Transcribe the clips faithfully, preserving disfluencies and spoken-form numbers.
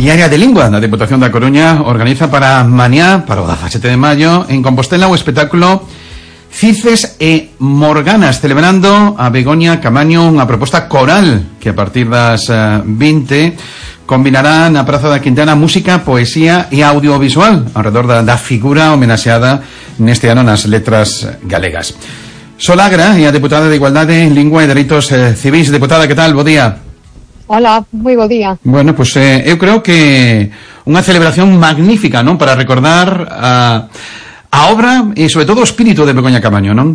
E a área de lingua da Deputación da Coruña organiza para mañá, para o dezasete de maio, en Compostela, o espectáculo Circes e Morganas, celebrando a Begoña Camaño, unha proposta coral que a partir das uh, vinte combinará na Praza da Quintana música, poesía e audiovisual alrededor da, da figura homenaxeada neste ano nas letras galegas. Solagra é a deputada de Igualdade, Lingua e Dereitos eh, Civis. Deputada, que tal? Bo día. Hola, moi bo día. Bueno, pois pues, eh, eu creo que unha celebración magnífica, non? Para recordar a, a obra e, sobre todo, o espírito de Begoña Camaño, non?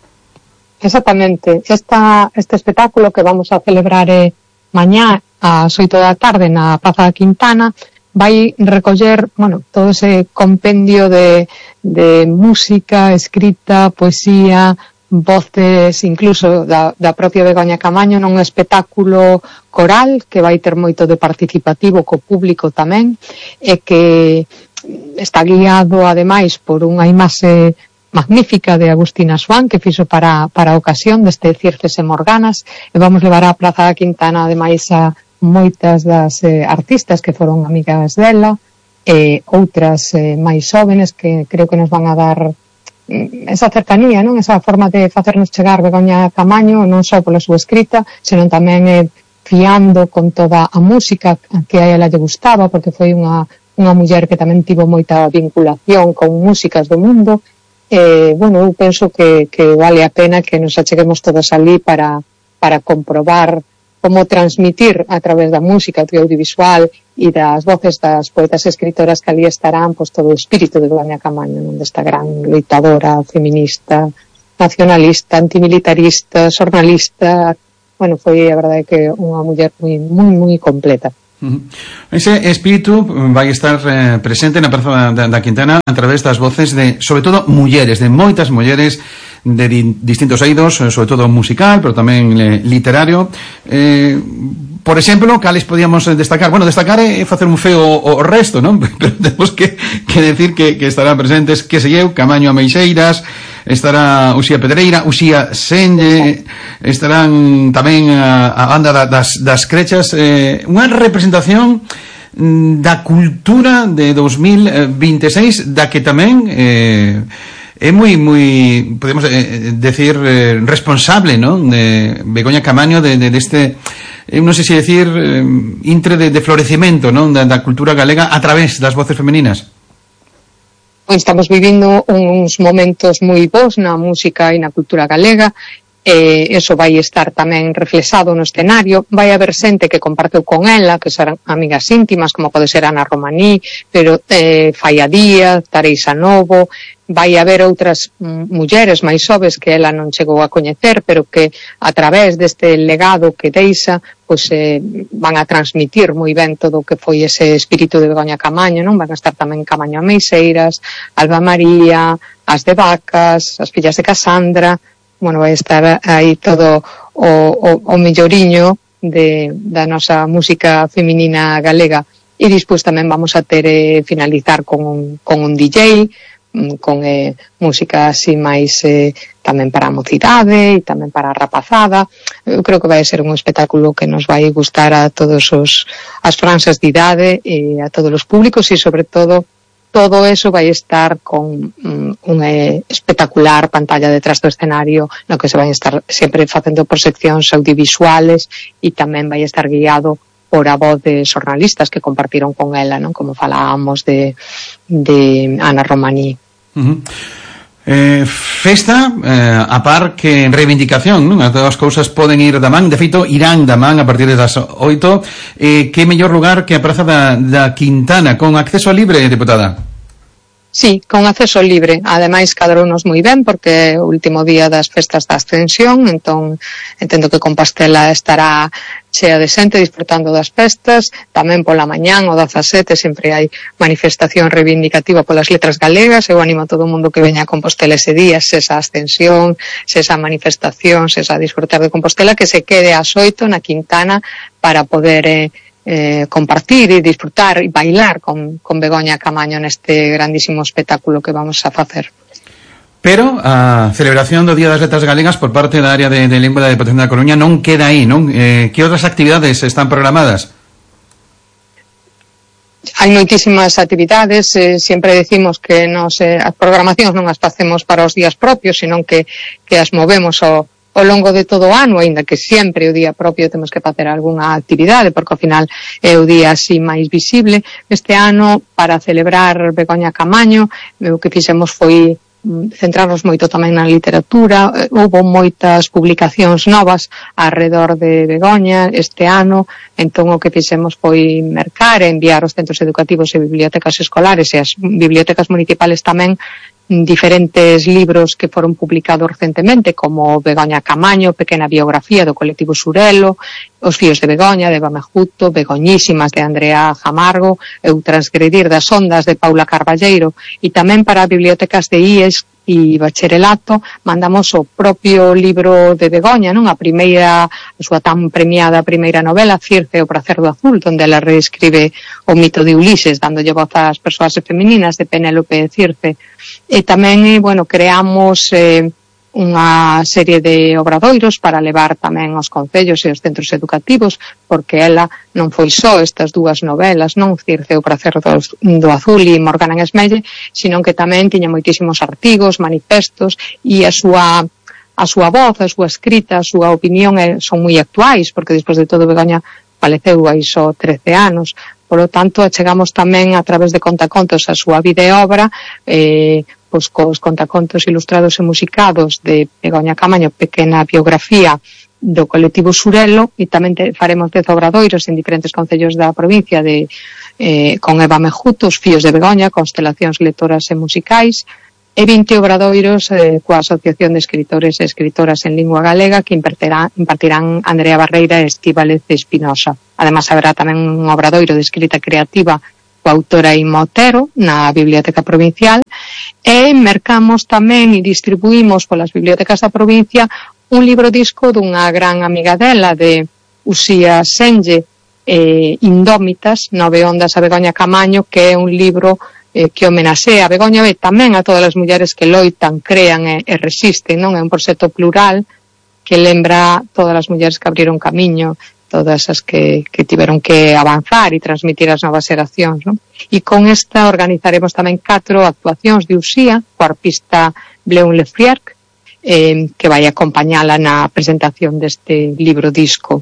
Exactamente. Esta, este espectáculo que vamos a celebrar eh, mañá ás oito da tarde na Praza da Quintana vai recoller, bueno, todo ese compendio de, de música, escrita, poesía, voces, incluso da, da propia Begoña Camaño, nun espectáculo coral que vai ter moito de participativo co público tamén, e que está guiado ademais por unha imaxe magnífica de Agustina Swan que fixo para, para a ocasión deste Circes e Morganas, e vamos levar á Praza da Quintana ademais a moitas das eh, artistas que foron amigas dela, e outras eh, máis xóvenes que creo que nos van a dar esa cercanía, non? Esa forma de facernos chegar Begoña Camaño non só pola súa escrita, senón tamén eh, fiando con toda a música que a ela lle gustaba, porque foi unha, unha muller que tamén tivo moita vinculación con músicas do mundo. E, bueno, eu penso que, que vale a pena que nos acheguemos todos ali para, para comprobar como transmitir a través da música, do audiovisual e das voces das poetas e escritoras que ali estarán, pois todo o espírito de Begoña Camaño, non, desta gran loitadora, feminista, nacionalista, antimilitarista, xornalista. Bueno, foi a verdade que unha muller moi moi moi completa. Uh-huh. Ese espírito vai estar eh, presente na Praza da, da Quintana a través das voces de, sobre todo, mulleres, de moitas mulleres de di, distintos eidos, sobre todo musical, pero tamén eh, literario. Eh, por exemplo, cales podíamos destacar? Bueno, destacar é facer un feo o, o resto, non? Pero temos que, que decir que, que estarán presentes, que se eu, Camaño Ameixeiras, estará Uxía Pedreira, Uxía Senlle, estarán tamén a, a banda das, das Crechas, eh, unha representación da cultura de dos mil veintiséis, da que tamén eh, é moi, moi, podemos eh, decir, eh, responsable, non? De Begoña Camaño de, de, de este, eh, non sei se decir, eh, intre de, de florecimento, non? Da, da cultura galega a través das voces femininas. Estamos vivindo uns momentos moi bons na música e na cultura galega, e eso vai estar tamén reflexado no escenario. Vai haber xente que comparteu con ela, que serán amigas íntimas, como pode ser Ana Romaní, pero eh, Faia Díaz, Tareisa Novo. Vai haber outras mm, mulleres máis xoves que ela non chegou a coñecer, pero que a través deste legado que deixa, pois eh, van a transmitir moi ben todo o que foi ese espírito de Begoña Camaño, non? Van a estar tamén Camaño Ameixeiras, Alba María, as de Vacas, as fillas de Casandra. Bueno, vai estar aí todo o, o, o melloriño de, da nosa música feminina galega. E despois tamén vamos a ter eh, finalizar con un, con un D J, con eh, música así máis eh, tamén para a mocidade e tamén para a rapazada. Eu creo que vai ser un espectáculo que nos vai gustar a todos os as franxas de idade e a todos os públicos, e sobre todo todo eso vai estar con um, unha espectacular pantalla detrás do escenario, no que se vai estar sempre facendo proxeccións audiovisuales, e tamén vai estar guiado por a voz de xornalistas que compartiron con ela, non? Como falábamos de, de Ana Romaní. Uh-huh. Eh, festa eh, a par que reivindicación, non? As dúas cousas poden ir da man, de feito irán da man a partir das oito. Eh, que mellor lugar que a Praza da, da Quintana, con acceso libre, deputada? Sí, con acceso libre. Ademais, cadrounos moi ben, porque é o último día das festas da Ascensión, entón entendo que Compostela estará chea de xente disfrutando das festas. Tamén pola mañán, o dezasete, sempre hai manifestación reivindicativa polas letras galegas. Eu animo a todo o mundo que veña a Compostela ese día, se esa Ascensión, se esa manifestación, se esa disfrutar de Compostela, que se quede ás oito na Quintana para poder eh, Eh, compartir e disfrutar e bailar con, con Begoña Camaño neste grandísimo espectáculo que vamos a facer. Pero a celebración do Día das Letras Galegas por parte da área de, de lingua da Deputación da Coruña non queda aí, non? Eh, que outras actividades están programadas? hai moitísimas actividades, eh, sempre decimos que nos, eh, as programacións non as facemos para os días propios, senón que, que as movemos ao, ao longo de todo o ano, aínda que sempre o día propio temos que facer algunha actividade, porque ao final é o día así máis visible. Este ano, para celebrar Begoña Camaño, o que fixemos foi centrarnos moito tamén na literatura. Houve moitas publicacións novas alrededor de Begoña este ano, entón o que fixemos foi mercar e enviar aos centros educativos e bibliotecas escolares e as bibliotecas municipales tamén diferentes libros que foron publicados recentemente, como Begoña Camaño, pequena biografía do colectivo Surelo, Os fíos de Begoña, de Eva Mejuto, Begoñísimas, de Andrea Jamargo, Eu transgredir das ondas, de Paula Carballeiro, e tamén para bibliotecas de I E S e bacharelato mandamos o propio libro de Begoña, non? A primeira, a súa tan premiada primeira novela, Circe, o pracer do azul, onde ela reescribe o mito de Ulises, dándolle voz ás persoas femininas, de Penélope e Circe. E tamén, bueno, creamos eh, unha serie de obradoiros para levar tamén aos concellos e aos centros educativos, porque ela non foi só estas dúas novelas, non Circe, o pracer do, do azul e Morgana en Esmelle, sino que tamén tiña moitísimos artigos, manifestos, e a súa a súa voz, a súa escrita, a súa opinión é, son moi actuais, porque despois de todo Begoña faleceu hai só trece anos. Por lo tanto, achegamos tamén a través de contacontos a súa vida e obra, eh, pois cos contacontos ilustrados e musicados de Begoña Camaño, pequena biografía do colectivo Surelo, e tamén te, faremos dez obradoiros en diferentes concellos da provincia de, eh, con Eva Mejuto, Os fíos de Begoña, constelacións lectoras e musicais, e vinte obradoiros eh, coa Asociación de Escritores e Escritoras en Lingua Galega, que impartirán, impartirán Andrea Barreira e Estíbaliz Espinosa. Además, haberá tamén un obradoiro de escrita creativa coa autora Inma Otero na Biblioteca Provincial, e mercamos tamén e distribuímos polas bibliotecas da provincia un libro disco dunha gran amiga dela, de Uxía Senlle, eh, Indómitas, Nove ondas a Begoña Camaño, que é un libro eh, que homenaxea a Begoña e tamén a todas as mulleres que loitan, crean e, e resisten, non? É un proxecto plural que lembra todas as mulleres que abriron camiño, todas as que, que tiveron que avanzar e transmitir as novas xeracións, non? E con esta organizaremos tamén catro actuacións de Uxía, co arpista Bleun Lefriarc, eh, que vai acompañala na presentación deste libro disco.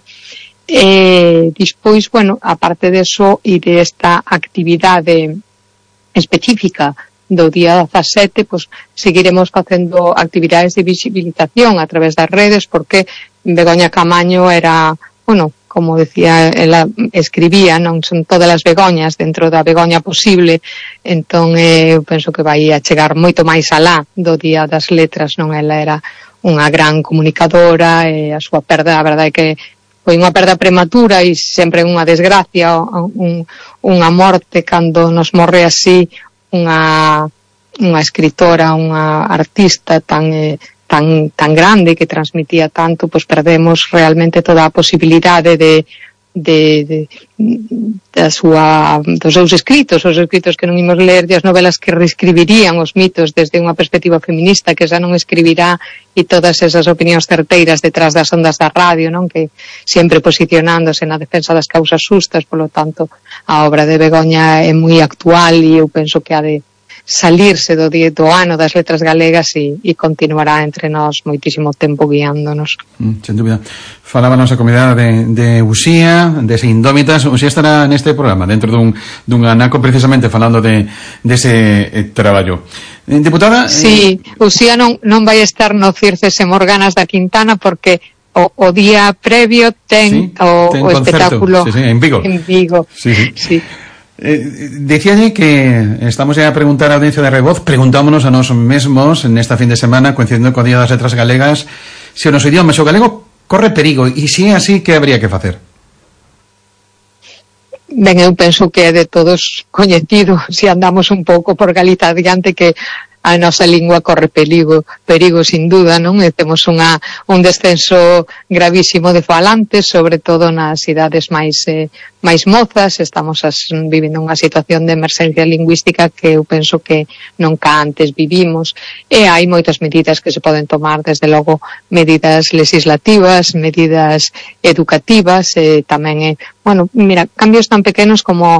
E despois, bueno, aparte deso e desta actividade específica do día dezasete, pois seguiremos facendo actividades de visibilización a través das redes, porque Begoña Camaño era, bueno, como decía, ela escribía, non son todas as Begoñas dentro da Begoña posible, entón eh, eu penso que vai a chegar moito máis alá do Día das Letras, non? Ela era unha gran comunicadora e a súa perda, a verdade é que foi unha perda prematura e sempre unha desgracia, un, unha morte cando nos morre así unha, unha escritora, unha artista tan... Eh, tan tan grande que transmitía tanto, pois perdemos realmente toda a posibilidade de de, de da súa dos seus escritos, os escritos que non imos ler, as novelas que reescribirían os mitos desde unha perspectiva feminista, que xa non escribirá, e todas esas opinións certeiras detrás das ondas da radio, non? Que sempre posicionándose na defensa das causas justas. Por lo tanto, a obra de Begoña é moi actual e eu penso que ha de salirse do, do ano das letras galegas e, e continuará entre nós moitísimo tempo guiándonos. Mm, sen dúbida. Falábanos a comunidade de, de Uxía, de Indómitas. Uxía estará neste programa, dentro dun, dun anaco precisamente falando de, de ese eh, traballo. Eh, Diputada... Sí, eh... Uxía non, non vai estar no Circes e Morganas da Quintana, porque o, o día previo ten, sí, o, ten o espectáculo sí, sí, en Vigo. En Vigo. Sí, sí. Sí. Eh, Dicíalle que estamos a preguntar a audiencia de Revoz, preguntámonos a nós mesmos nesta fin de semana, coincidindo co Día das Letras Galegas, se o noso idioma, se o galego corre perigo, e se é así, que habría que facer? Ben, eu penso que é de todos coñecido, se andamos un pouco por Galiza adiante, que a nosa lingua corre perigo, perigo sin duda, non? E temos unha, un descenso gravísimo de falantes, sobre todo nas idades máis, eh, máis mozas. Estamos as, vivindo unha situación de emerxencia lingüística que eu penso que nunca antes vivimos, e hai moitas medidas que se poden tomar, desde logo medidas legislativas, medidas educativas, e tamén, eh, bueno, mira, cambios tan pequenos como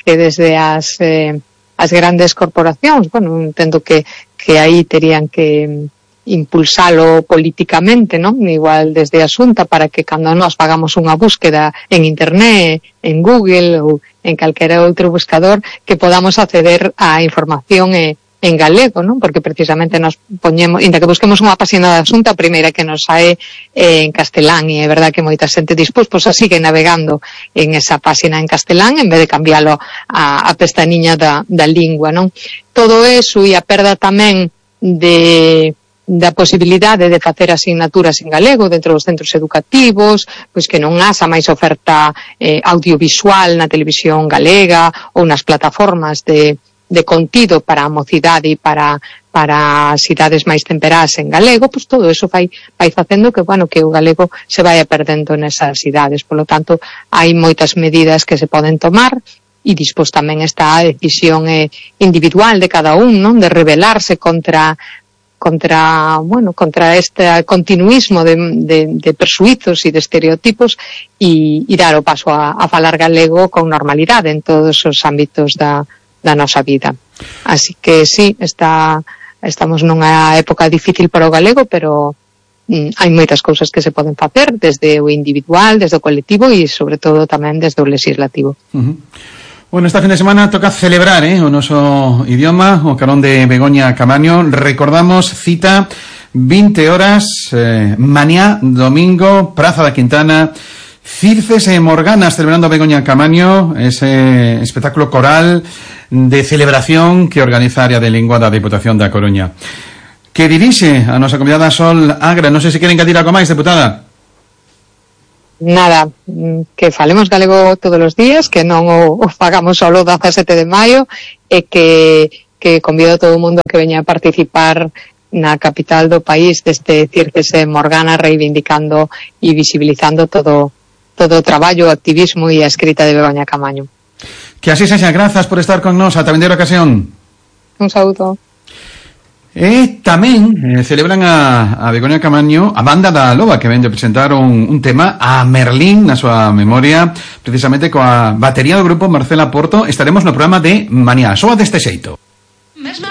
que desde as eh, as grandes corporacións, bueno, entendo que que aí terían que impulsalo políticamente, non? Igual desde a Xunta, para que cando nós pagamos unha búsqueda en internet, en Google ou en calquera outro buscador, que podamos acceder á información e en galego, non? Porque precisamente nos poñemos, inda que busquemos unha páxina da Xunta, a primeira que nos sae eh, en castelán, e é verdad que moita xente dispós, pois a sigue navegando en esa páxina en castelán en vez de cambialo a, a pestaniña da, da lingua, non? Todo eso e a perda tamén de da posibilidade de facer asignaturas en galego dentro dos centros educativos, pois que non haxa máis oferta eh, audiovisual na televisión galega ou nas plataformas de de contido para a mocidade e para para as idades máis temperadas en galego, pois todo eso vai vai facendo que, bueno, que o galego se vaya perdendo nesas idades. Por lo tanto, hai moitas medidas que se poden tomar e dispós tamén está a decisión eh, individual de cada un, non? De rebelarse contra contra, bueno, contra este continuismo de, de, de persuizos e de estereotipos e, e dar o paso a, a falar galego con normalidade en todos os ámbitos da da nosa vida. Así que sí, está, estamos nunha época difícil para o galego, pero mm, hai moitas cousas que se poden facer desde o individual, desde o colectivo e sobre todo tamén desde o legislativo. Uh-huh. Bueno, esta fin de semana toca celebrar eh, o noso idioma, o carón de Begoña Camaño. Recordamos, cita vinte horas, eh, mañá, domingo, Praza da Quintana, Circes e Morganas celebrando a Begoña Camaño, ese espectáculo coral de celebración que organiza a área de lingua da Diputación da Coruña. Que dirixe a nosa convidada Sol Agra. Non sei se queren engadir algo máis, deputada. Nada, que falemos galego todos os días, que non o, o fagamos solo o dezasete de maio, e que, que convido a todo o mundo a que veña a participar na capital do país deste Circes e Morgana, reivindicando e visibilizando todo todo o traballo, o activismo e a escrita de Begoña Camaño. Que así sexa, grazas por estar con nós, ata vindeira ocasión. Un saúdo. E tamén eh, celebran a, a Begoña Camaño, a banda da Loba, que ven de presentar un, un tema a Merlín na súa memoria, precisamente coa batería do grupo Marcela Porto. Estaremos no programa de mañá, soa deste xeito.